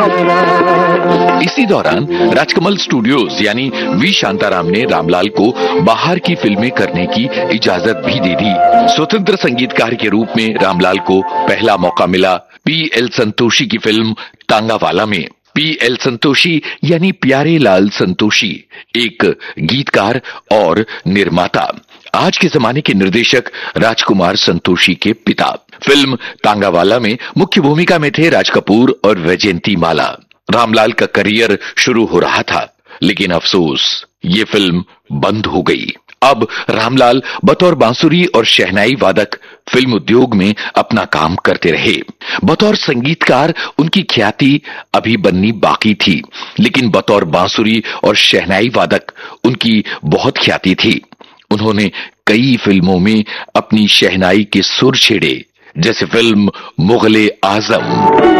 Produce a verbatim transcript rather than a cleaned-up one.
इसी दौरान राजकमल स्टूडियोज यानी वी शांताराम ने रामलाल को बाहर की फिल्में करने की इजाजत भी दे दी। स्वतंत्र संगीतकार के रूप में रामलाल को पहला मौका मिला पी एल संतोषी की फिल्म टांगावाला में। पी एल संतोषी यानी प्यारे लाल संतोषी एक गीतकार और निर्माता, आज के जमाने के निर्देशक राजकुमार संतोषी के पिता। फिल्म टांगावाला में मुख्य भूमिका में थे राज कपूर और वैजयंती माला। रामलाल का करियर शुरू हो रहा था, लेकिन अफसोस ये फिल्म बंद हो गई। अब रामलाल बतौर बांसुरी और शहनाई वादक फिल्म उद्योग में अपना काम करते रहे। बतौर संगीतकार उनकी ख्याति अभी बननी बाकी थी, लेकिन बतौर बांसुरी और शहनाई वादक उनकी बहुत ख्याति थी। उन्होंने कई फिल्मों में अपनी शहनाई के सुर छेड़े, जैसे फिल्म मुगले आजम।